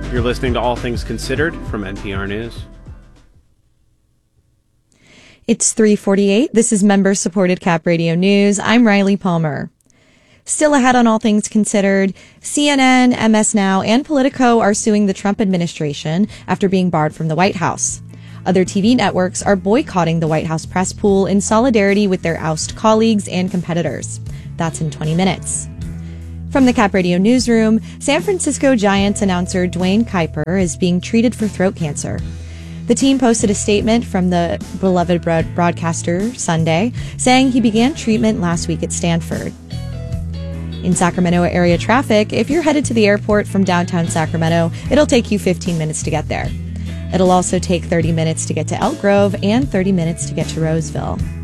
You're listening to All Things Considered from NPR News. It's 3:48. This is member-supported Cap Radio News. I'm Riley Palmer. Still ahead on All Things Considered, CNN, MS Now, and Politico are suing the Trump administration after being barred from the White House. Other TV networks are boycotting the White House press pool in solidarity with their oust colleagues and competitors. That's in 20 minutes. From the Cap Radio newsroom, San Francisco Giants announcer Dwayne Kuiper is being treated for throat cancer. The team posted a statement from the beloved broadcaster Sunday, saying he began treatment last week at Stanford. In Sacramento area traffic, if you're headed to the airport from downtown Sacramento, it'll take you 15 minutes to get there. It'll also take 30 minutes to get to Elk Grove and 30 minutes to get to Roseville.